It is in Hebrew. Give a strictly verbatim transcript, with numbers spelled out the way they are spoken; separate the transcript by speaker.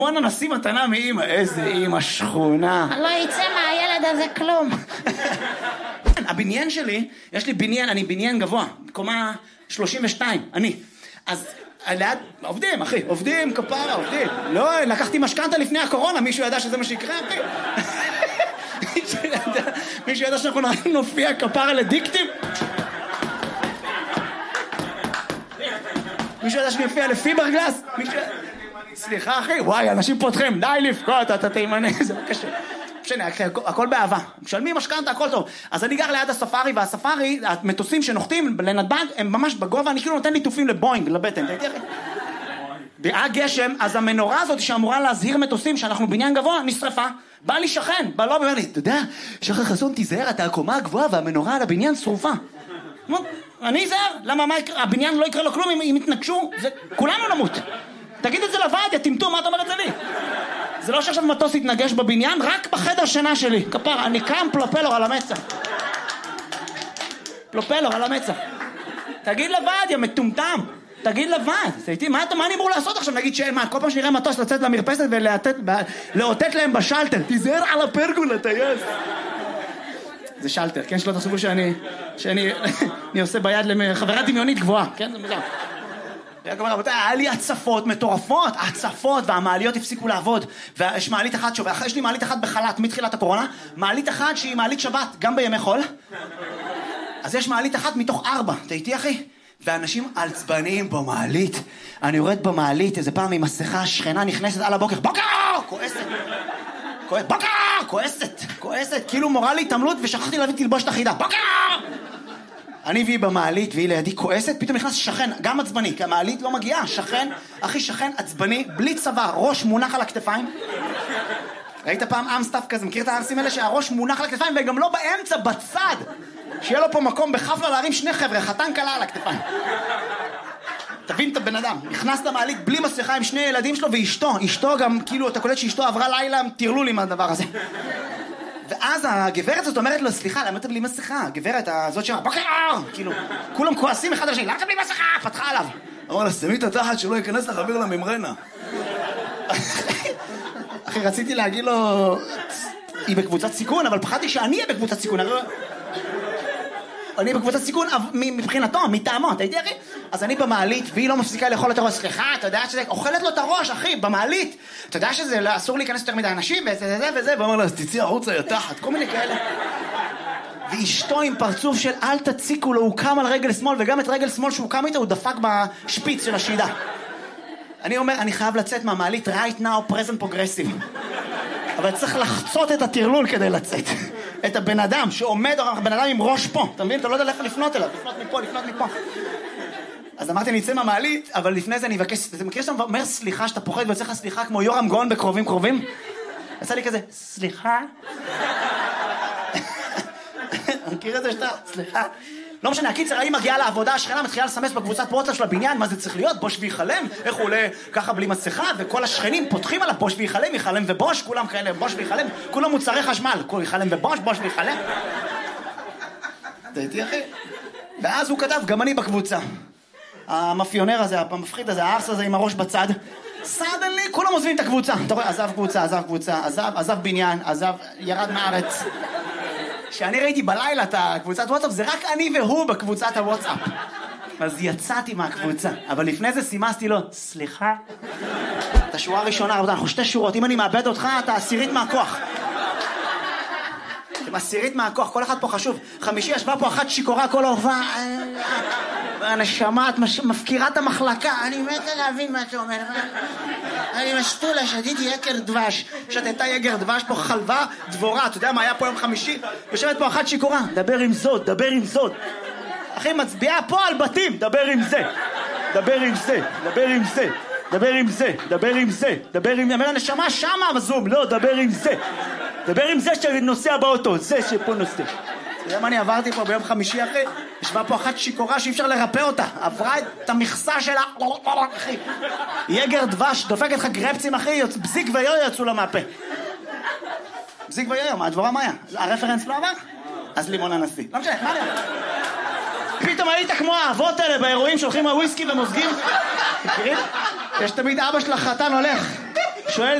Speaker 1: בוא ננסי מתנה מאמא, איזה אמא שכונה.
Speaker 2: לא יצא מהילד הזה כלום.
Speaker 1: הבניין שלי, יש לי בניין, אני בניין גבוה, קומה שלושים ושתיים, אני. אז ליד, עובדים, אחי, עובדים, כפרה, עובדים. לא, לקחתי משכנתה לפני הקורונה, מישהו ידע שזה מה שיקרה, אחי. מישהו ידע שאנחנו נופיע כפרה לדיקטים? מישהו ידע שאני אופיע לפיברגלס? מישהו... סליחה אחי, וואי, אנשים פותחים, די לבכות, אתה תימנה, זה לא קשה. משנה, הכל באהבה, משלמים משכנתה, הכל טוב. אז אני גר ליד הספארי, והספארי, המטוסים שנוחתים לנתב"ג, הם ממש בגובה, אני כאילו נותן ליטופים לבוינג, לבטן, תהייתי אחי? היה גשם, אז המנורה הזאת שאמורה להזהיר מטוסים שאנחנו בניין גבוה, נשרפה. בא לי שכן, בא לו ואומר לי, אתה יודע, שחר חסון תיזהר, אתה הקומה הגבוהה והמנורה על הבניין שרופה. אני אזהר, למה מה, הבניין לא יקרה לו כלום אם יתנגשו, כולנו נמות. תגיד את זה לוועד, יא טמטום, מה אתה אומר את זה לי? זה לא שעכשיו מטוס יתנגש בבניין, רק בחדר שינה שלי. כפר, אני קם פלופלור על המצח. פלופלור על המצח. תגיד לוועד, יא מטומטם. תגיד לוועד. מה, מה אני אמור לעשות עכשיו? נגיד שאין מה, כל פעם שנראה מטוס לצאת למרפסת ולאותת להם בשלטר. תיזהר על הפרגולה, טייס. זה שלטר, כן? שלא תחשבו שאני, שאני, אני עושה ביד לחברה דמיונית גבוהה. כן? זה מוזר. היה לי הצפות מטורפות, הצפות, והמעליות הפסיקו לעבוד, ויש מעלית אחת שוב, יש לי מעלית אחת בחל"ת מתחילת הקורונה, מעלית אחת שהיא מעלית שבת, גם בימי חול, אז יש מעלית אחת מתוך ארבע, אתה איתי אחי? ואנשים עצבניים במעלית, אני יורד במעלית, איזה פעם עם מסכה, שכנה נכנסת על הבוקר, בוקר! כועסת, כועסת, בוקר! כועסת, כועסת, כאילו מורה לי התעמלות ושכחתי להביא תלבושת אחידה, בוקר! אני והיא במעלית, והיא לידי כועסת, פתאום נכנס שכן, גם עצבני, כי המעלית לא מגיעה, שכן, אחי שכן עצבני, בלי צבא, ראש מונח על הכתפיים. ראית פעם אמסטאפ כזה, מכיר את הארסים האלה שהראש מונח על הכתפיים, וגם לא באמצע, בצד, שיהיה לו פה מקום בחפלה להרים שני חבר'ה, חתן קלה על הכתפיים. תבין את הבן אדם, נכנס למעלית בלי מסכה עם שני ילדים שלו ואשתו, אשתו גם, כאילו, אתה קולט שאשתו עברה לילה, תרלול עם הדבר הזה. ואז הגברת הזאת אומרת לו, סליחה, למה אתה בלי מסכה? הגברת הזאת שאומרת, בוקר! כאילו, כולם כועסים אחד על השני, למה אתה בלי מסכה? פתחה עליו. אמר לה, שמי את התחת שלא ייכנס לך אוויר לממרנה. אחי, רציתי להגיד לו, היא בקבוצת סיכון, אבל פחדתי שאני אהיה בקבוצת סיכון. אני בקבוצת סיכון מבחינתו, מטעמו, אתה יודע אחי? אז אני במעלית, והיא לא מפסיקה לאכול את הראש, סליחה, אתה יודע שזה, אוכלת לו את הראש, אחי, במעלית. אתה יודע שזה אסור להיכנס יותר מדי אנשים, וזה וזה וזה, ואומר לה, אז תצאי החוצה, יא תחת, כל מיני כאלה. ואשתו עם פרצוף של אל תציקו לו, הוא קם על רגל שמאל, וגם את רגל שמאל שהוא קם איתה, הוא דפק בשפיץ של השידה. אני אומר, אני חייב לצאת מהמעלית, right now, present progressive. אבל צריך לחצות את התרלול כדי לצאת. את הבן אדם שעומד, הבן אדם עם ראש פה, אתה מבין? אתה לא יודע איך לפנות אליו, לפנות מפה, לפנות מפה. אז אמרתי, אני אצא מהמעלית, אבל לפני זה אני אבקש, אתה מכיר שאתה אומר סליחה, שאתה פוחד ויוצא לך סליחה כמו יורם גאון בקרובים קרובים? עשה לי כזה, סליחה? מכיר את זה שאתה, סליחה? לא משנה, הקיצר, אני מגיעה לעבודה, השכנה מתחילה לסמס בקבוצת וואטסאפ של הבניין, מה זה צריך להיות? בוש ויחלם? איך הוא עולה ככה בלי מסכה? וכל השכנים פותחים עליו, בוש ויחלם, יחלם ובוש, כולם כאלה, בוש ויחלם, כולם מוצרי חשמל, כולם יחלם ובוש, בוש ויחלם. אתה איתי אחי? ואז הוא כתב, גם אני בקבוצה. המאפיונר הזה, המפחיד הזה, הארס הזה עם הראש בצד. סדנלי, כולם עוזבים את הקבוצה. אתה רואה, עזב קבוצה, עזב קבוצה, עזב, עזב בניין, עזב, ירד מארץ. כשאני ראיתי בלילה את הקבוצת וואטסאפ, זה רק אני והוא בקבוצת הוואטסאפ. אז יצאתי מהקבוצה, אבל לפני זה סימסתי לו, סליחה? את השורה הראשונה, אנחנו שתי שורות, אם אני מאבד אותך, אתה עשירית מהכוח. אתם עשירית מהכוח, כל אחד פה חשוב. חמישי ישבה פה אחת שיקורה כל ההופעה. הנשמה, את מפקירה את המחלקה. אני מתה להבין מה אתה אומר. אני משתולה, שתיתי יקר דבש. שתתה יקר דבש פה חלבה דבורה. אתה יודע מה היה פה יום חמישי? יושבת פה אחת שיקורה. דבר עם זאת, דבר עם זאת. אחי, מצביעה פה על בתים. דבר עם זה. דבר עם זה, דבר עם זה. דבר עם זה, דבר עם זה. דבר עם... אומר הנשמה שמה בזום. לא, דבר עם זה. דבר עם זה שנוסע באוטו, זה שפה נוסע. אתה יודע מה אני עברתי פה ביום חמישי אחי? ישבה פה אחת שיקורה שאי אפשר לרפא אותה. עברה את המכסה שלה, אחי. יגר דבש, דופקת לך גרפצים אחי, בזיק ויו יצאו לה מהפה. בזיק ויו, מה הדבורה מה היה? הרפרנס לא עבר? אז לימון הנשיא. לא משנה, מה אני אומר? פתאום היית כמו האבות האלה באירועים שהולכים מהוויסקי ומוזגים. מכירים? יש תמיד אבא של החתן הולך. שואל